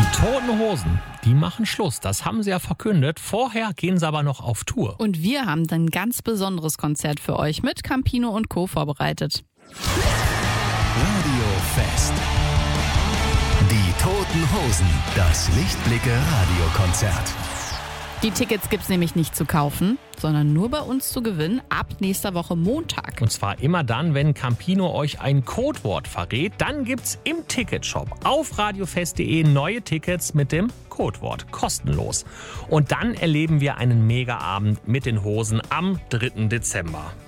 Toten Hosen, die machen Schluss. Das haben sie ja verkündet. Vorher gehen sie aber noch auf Tour. Und wir haben ein ganz besonderes Konzert für euch mit Campino und Co. vorbereitet. Radio Fest. Die Toten Hosen. Das Lichtblicke-Radiokonzert. Die Tickets gibt's nämlich nicht zu kaufen, sondern nur bei uns zu gewinnen ab nächster Woche Montag. Und zwar immer dann, wenn Campino euch ein Codewort verrät. Dann gibt's im Ticketshop auf radiofest.de neue Tickets mit dem Codewort. Kostenlos. Und dann erleben wir einen Megaabend mit den Hosen am 3. Dezember.